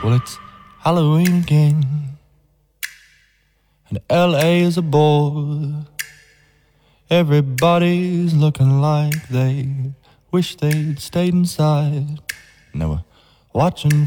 Well, it's Halloween again, and LA is a bore. Everybody's looking like they wish they'd stayed inside, and they were watching